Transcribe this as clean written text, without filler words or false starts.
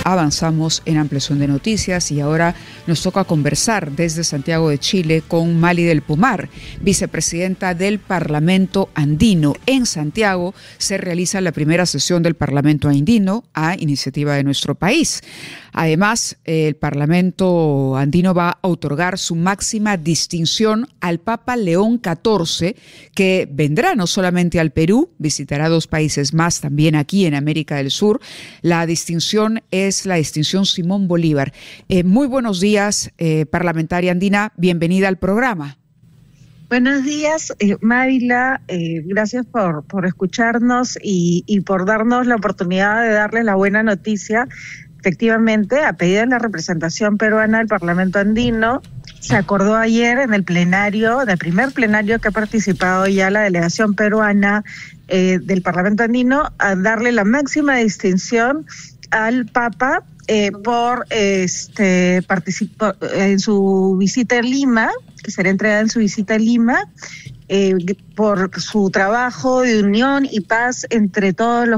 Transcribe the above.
Avanzamos en Ampliación de Noticias y ahora nos toca conversar desde Santiago de Chile con Mali del Pomar, vicepresidenta del Parlamento Andino. En Santiago se realiza la primera sesión del Parlamento Andino a iniciativa de nuestro país. Además, el Parlamento Andino va a otorgar su máxima distinción al Papa León XIV, que vendrá no solamente al Perú, visitará 2 países más también aquí en América del Sur. La distinción es la distinción Simón Bolívar. Muy buenos días, parlamentaria andina, bienvenida al programa. Buenos días, Mávila, gracias por escucharnos y por darnos la oportunidad de darles la buena noticia. Efectivamente, a pedido de la representación peruana del Parlamento Andino, se acordó ayer en el primer plenario que ha participado ya la delegación peruana del Parlamento Andino, a darle la máxima distinción al Papa por participar en su visita a Lima, que será entregada en su visita a Lima, por su trabajo de unión y paz entre todos los